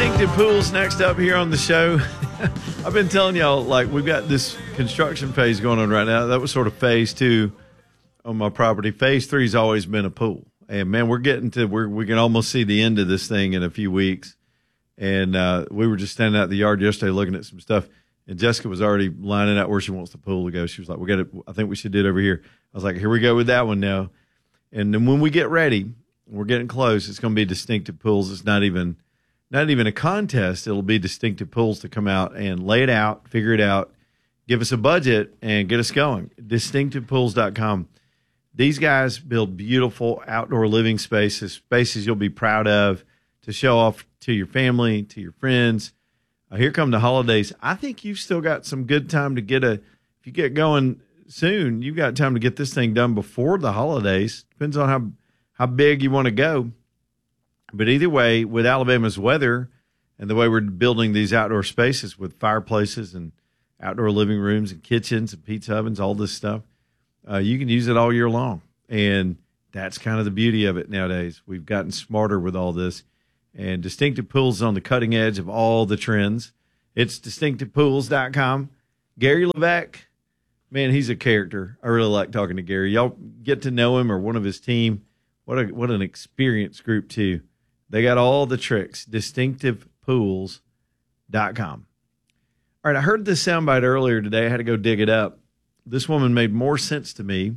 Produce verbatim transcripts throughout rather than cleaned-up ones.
Distinctive Pools next up here on the show. I've been telling y'all, like, we've got this construction phase going on right now. That was sort of phase two on my property. Phase three's always been a pool. And, man, we're getting to where we can almost see the end of this thing in a few weeks. And uh, we were just standing out in the yard yesterday looking at some stuff. And Jessica was already lining out where she wants the pool to go. She was like, "We got to. I think we should do it over here." I was like, "Here we go with that one now." And then when we get ready, we're getting close. It's going to be Distinctive Pools. It's not even, not even a contest. It'll be Distinctive Pools to come out and lay it out, figure it out, give us a budget, and get us going. distinctive pools dot com. These guys build beautiful outdoor living spaces, spaces you'll be proud of to show off to your family, to your friends. Uh, here come the holidays. I think you've still got some good time to get a, if you get going soon, you've got time to get this thing done before the holidays. Depends on how, how big you want to go. But either way, with Alabama's weather and the way we're building these outdoor spaces with fireplaces and outdoor living rooms and kitchens and pizza ovens, all this stuff, uh, you can use it all year long. And that's kind of the beauty of it nowadays. We've gotten smarter with all this. And Distinctive Pools is on the cutting edge of all the trends. It's distinctive pools dot com. Gary Levesque, man, he's a character. I really like talking to Gary. Y'all get to know him or one of his team. What a what an experienced group, too. They got all the tricks. distinctive pools dot com. All right, I heard this soundbite earlier today. I had to go dig it up. This woman made more sense to me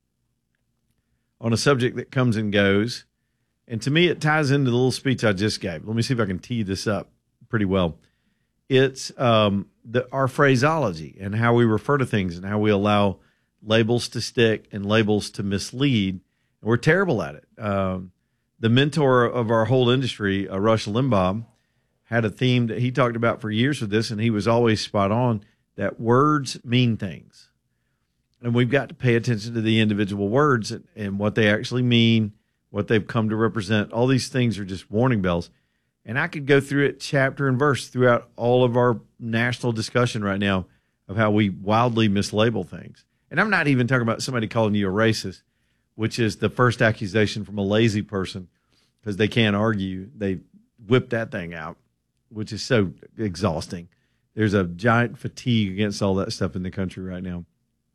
on a subject that comes and goes. And to me, it ties into the little speech I just gave. Let me see if I can tee this up pretty well. It's um, the, our phraseology and how we refer to things and how we allow labels to stick and labels to mislead. And we're terrible at it. Um, the mentor of our whole industry, uh, Rush Limbaugh, had a theme that he talked about for years with this, and he was always spot on, that words mean things. And we've got to pay attention to the individual words and, and what they actually mean, what they've come to represent. All these things are just warning bells. And I could go through it chapter and verse throughout all of our national discussion right now of how we wildly mislabel things. And I'm not even talking about somebody calling you a racist, which is the first accusation from a lazy person because they can't argue. They whip that thing out, which is so exhausting. There's a giant fatigue against all that stuff in the country right now.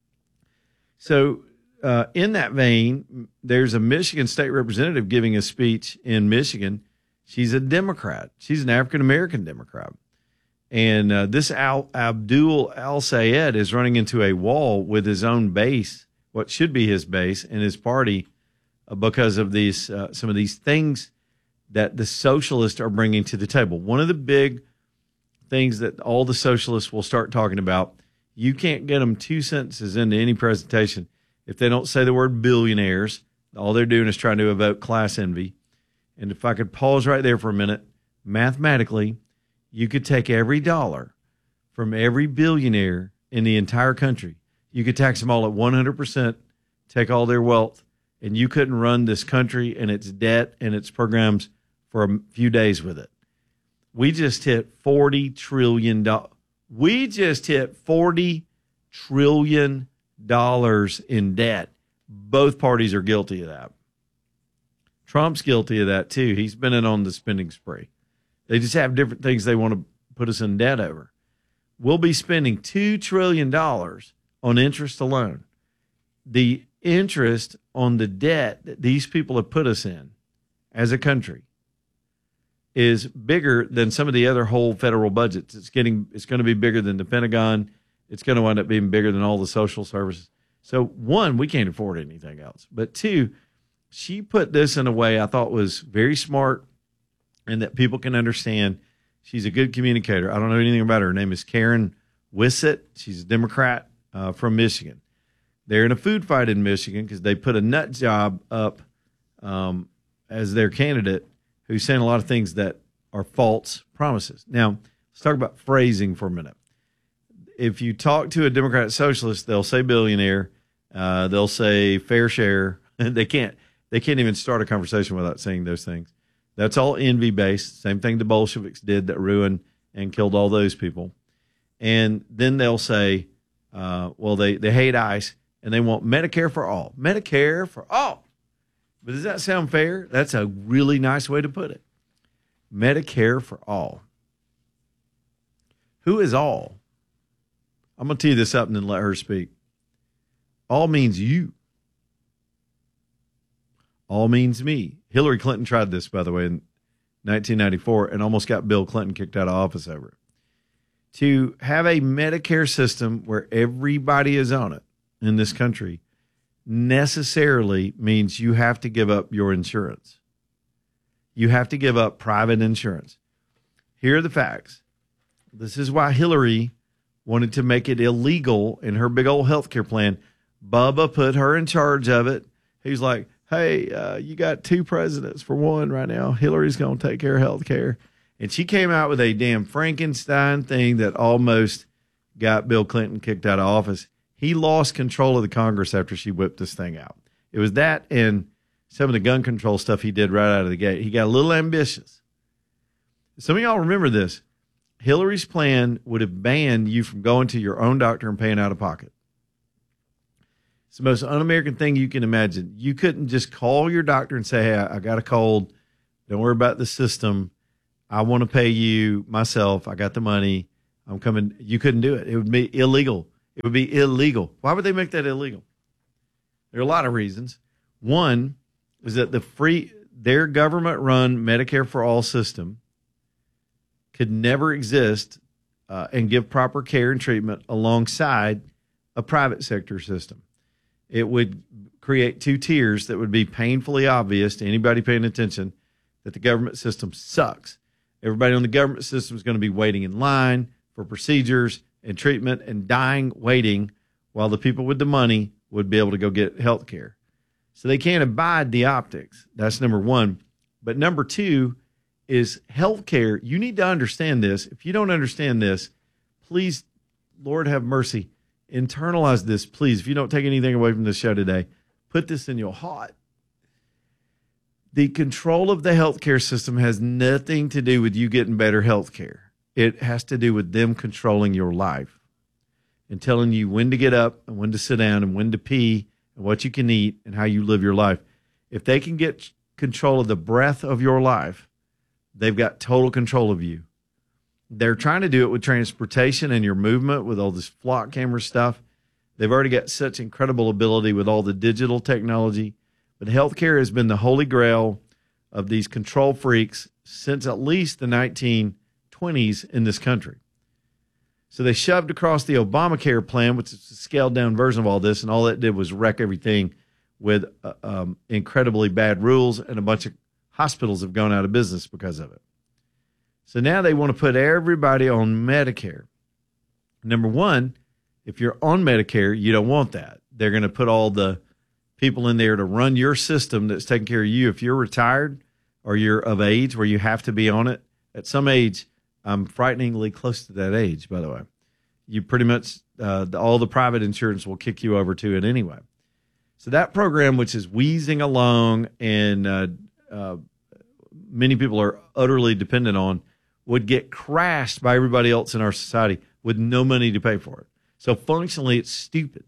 So, Uh, in that vein, there's a Michigan state representative giving a speech in Michigan. She's a Democrat. She's an African-American Democrat. And uh, this Al- Abdul Al-Sayed is running into a wall with his own base, what should be his base, and his party uh, because of these uh, some of these things that the socialists are bringing to the table. One of the big things that all the socialists will start talking about, you can't get them two sentences into any presentation if they don't say the word billionaires. All they're doing is trying to evoke class envy. And if I could pause right there for a minute, mathematically, you could take every dollar from every billionaire in the entire country. You could tax them all at one hundred percent, take all their wealth, and you couldn't run this country and its debt and its programs for a few days with it. We just hit forty trillion dollars. We just hit forty trillion dollars. dollars in debt. Both parties are guilty of that. Trump's guilty of that too. He's been in on the spending spree. They just have different things they want to put us in debt over. We'll be spending two trillion dollars on interest alone. The interest on the debt that these people have put us in as a country is bigger than some of the other whole federal budgets. It's getting, it's going to be bigger than the Pentagon. It's going to wind up being bigger than all the social services. So, one, we can't afford anything else. But two, she put this in a way I thought was very smart and that people can understand. She's a good communicator. I don't know anything about her. Her name is Karen Wissett. She's a Democrat uh, from Michigan. They're in a food fight in Michigan because they put a nut job up um, as their candidate who's saying a lot of things that are false promises. Now, let's talk about phrasing for a minute. If you talk to a Democrat socialist, they'll say billionaire, uh, they'll say fair share. they can't they can't even start a conversation without saying those things. That's all envy based. Same thing the Bolsheviks did that ruined and killed all those people. And then they'll say, uh, well, they, they hate ICE and they want Medicare for all. Medicare for all. But does that sound fair? That's a really nice way to put it. Medicare for all. Who is all? I'm going to tee this up and then let her speak. All means you. All means me. Hillary Clinton tried this, by the way, in nineteen ninety-four and almost got Bill Clinton kicked out of office over it. To have a Medicare system where everybody is on it in this country necessarily means you have to give up your insurance. You have to give up private insurance. Here are the facts. This is why Hillary wanted to make it illegal in her big old health care plan. Bubba put her in charge of it. He's like, hey, uh, you got two presidents for one right now. Hillary's going to take care of health care. And she came out with a damn Frankenstein thing that almost got Bill Clinton kicked out of office. He lost control of the Congress after she whipped this thing out. It was that and some of the gun control stuff he did right out of the gate. He got a little ambitious. Some of y'all remember this. Hillary's plan would have banned you from going to your own doctor and paying out of pocket. It's the most un-American thing you can imagine. You couldn't just call your doctor and say, hey, I got a cold. Don't worry about the system. I want to pay you myself. I got the money. I'm coming. You couldn't do it. It would be illegal. It would be illegal. Why would they make that illegal? There are a lot of reasons. One is that the free, their government-run Medicare for All system could never exist uh, and give proper care and treatment alongside a private sector system. It would create two tiers that would be painfully obvious to anybody paying attention that the government system sucks. Everybody on the government system is going to be waiting in line for procedures and treatment and dying waiting while the people with the money would be able to go get health care. So they can't abide the optics. That's number one. But number two is health care. You need to understand this. If you don't understand this, please, Lord have mercy, internalize this, please. If you don't take anything away from this show today, put this in your heart. The control of the healthcare system has nothing to do with you getting better health care. It has to do with them controlling your life and telling you when to get up and when to sit down and when to pee and what you can eat and how you live your life. If they can get control of the breath of your life, they've got total control of you. They're trying to do it with transportation and your movement with all this flock camera stuff. They've already got such incredible ability with all the digital technology. But healthcare has been the holy grail of these control freaks since at least the nineteen twenties in this country. So they shoved across the Obamacare plan, which is a scaled-down version of all this, and all that did was wreck everything with uh, um, incredibly bad rules, and a bunch of hospitals have gone out of business because of it. So now they want to put everybody on Medicare. Number one, if you're on Medicare, you don't want that. They're going to put all the people in there to run your system that's taking care of you. If you're retired or you're of age where you have to be on it, at some age, I'm frighteningly close to that age, by the way. You pretty much, uh, the, all the private insurance will kick you over to it anyway. So that program, which is wheezing along and uh, uh, many people are utterly dependent on, would get crashed by everybody else in our society with no money to pay for it. So functionally, it's stupid.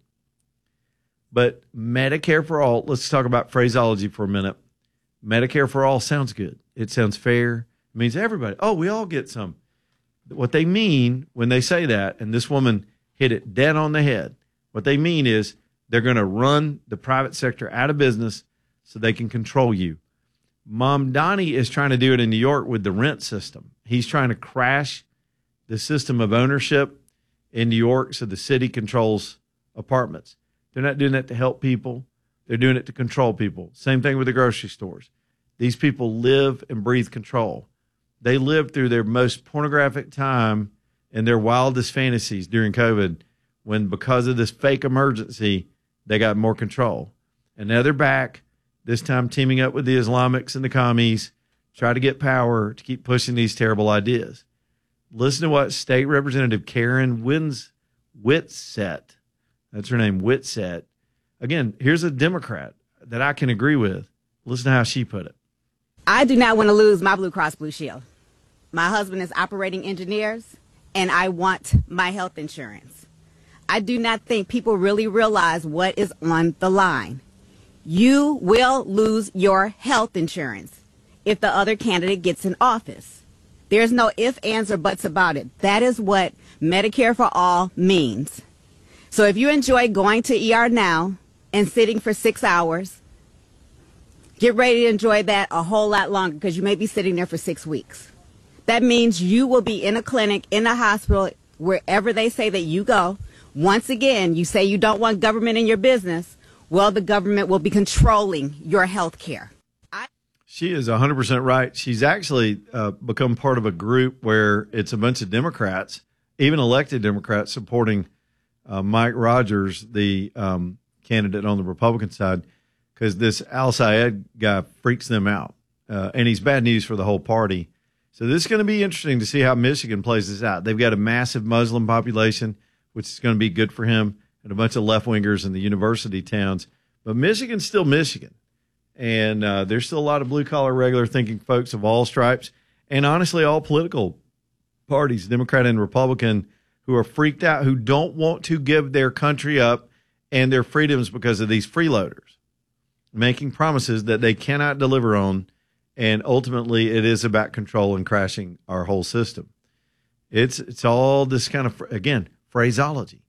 But Medicare for all, let's talk about phraseology for a minute. Medicare for all sounds good. It sounds fair. It means everybody. Oh, we all get some. What they mean when they say that, and this woman hit it dead on the head, what they mean is they're going to run the private sector out of business so they can control you. Mom Donnie is trying to do it in New York with the rent system. He's trying to crash the system of ownership in New York so the city controls apartments. They're not doing that to help people. They're doing it to control people. Same thing with the grocery stores. These people live and breathe control. They lived through their most pornographic time and their wildest fantasies during COVID when, because of this fake emergency, they got more control. And now they're back, this time teaming up with the Islamics and the commies, try to get power to keep pushing these terrible ideas. Listen to what State Representative Karen Wins Whitsett, that's her name, Whitsett. Again, here's a Democrat that I can agree with. Listen to how she put it. I do not want to lose my Blue Cross Blue Shield. My husband is operating engineers, and I want my health insurance. I do not think people really realize what is on the line. You will lose your health insurance. if the other candidate gets in office. There's no ifs, ands, or buts about it. That is what Medicare for All means. So if you enjoy going to E R now and sitting for six hours, get ready to enjoy that a whole lot longer, because you may be sitting there for six weeks. That means you will be in a clinic, in a hospital, wherever they say that you go. Once again, you say you don't want government in your business. Well, the government will be controlling your health care. She is one hundred percent right. She's actually uh, become part of a group where it's a bunch of Democrats, even elected Democrats, supporting uh, Mike Rogers, the um, candidate on the Republican side, because this Al Sayed guy freaks them out. Uh, and he's bad news for the whole party. So this is going to be interesting to see how Michigan plays this out. They've got a massive Muslim population, which is going to be good for him, and a bunch of left-wingers in the university towns. But Michigan's still Michigan. And uh, there's still a lot of blue-collar, regular-thinking folks of all stripes, and honestly, all political parties, Democrat and Republican, who are freaked out, who don't want to give their country up and their freedoms because of these freeloaders, making promises that they cannot deliver on, and ultimately it is about control and crashing our whole system. It's it's all this kind of, again, phraseology.